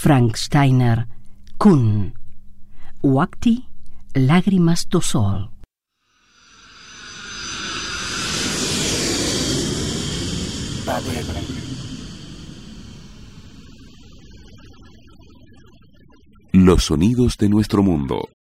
Frank Steiner, Kun. Wakti, Lágrimas do Sol. Los sonidos de nuestro mundo.